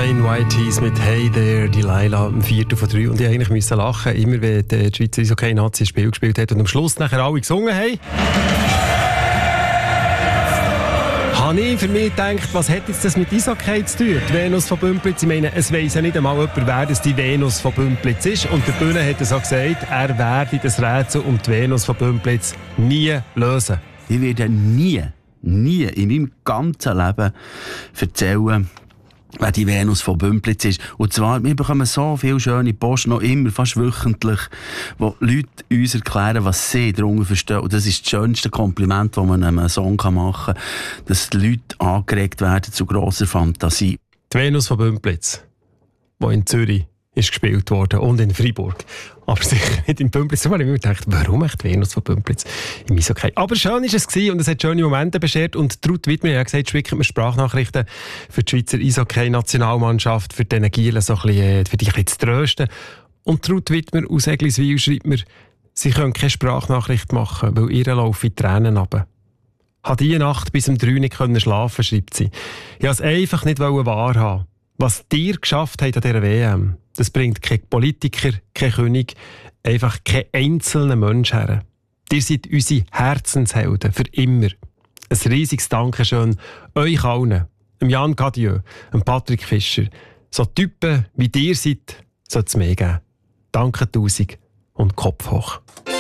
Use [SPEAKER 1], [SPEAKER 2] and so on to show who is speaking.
[SPEAKER 1] Plain White Tees mit «Hey there, Delilah» am 4:03. Und ich eigentlich musste lachen, immer wenn die Schweizer Eishockey-Nazi ein Spiel gespielt hat und am Schluss nachher alle gesungen haben. Habe ich für mich gedacht, was hat jetzt das mit Eishockey zu tun? Die Venus von Bümpliz, ich meine, es weiss ja nicht einmal jemand, wer das die Venus von Bümpliz ist. Und der Bühne hat so gesagt, er werde das Rätsel um die Venus von Bümpliz nie lösen.
[SPEAKER 2] Ich werde nie in meinem ganzen Leben erzählen, wer die Venus von Bümpliz ist. Und zwar, wir bekommen so viele schöne Post, noch immer, fast wöchentlich, wo Leute uns erklären, was sie darunter verstehen. Und das ist das schönste Kompliment, das man einem Song machen kann, dass die Leute angeregt werden zu grosser Fantasie.
[SPEAKER 1] Die Venus von Bümpliz, die in Zürich ist gespielt worden und in Freiburg. Aber sicher nicht in Bümpliz. Da habe ich mir gedacht, warum echt Venus von Bümpliz im Eishockey? Aber schön war es gewesen und es hat schöne Momente beschert. Und Ruth Wittmer hat gesagt, schickt mir Sprachnachrichten für die Schweizer Eishockey-Nationalmannschaft, für die Energien, so für dich ein bisschen zu trösten. Und Ruth Wittmer aus Egliswil schreibt mir, sie können keine Sprachnachricht machen, weil ihr laufen Tränen runter. Habe diese Nacht bis um 3 nicht schlafen, schreibt sie. Ich wollte es einfach nicht wahrhaben. Was ihr geschafft habt an dieser WM, das bringt kein Politiker, kein König, einfach kein einzelner Mensch her. Ihr seid unsere Herzenshelden, für immer. Ein riesiges Dankeschön euch allen, Jan Cadieux, Patrick Fischer. So Typen wie ihr seid, soll es mehr geben. Danke 1000 und Kopf hoch.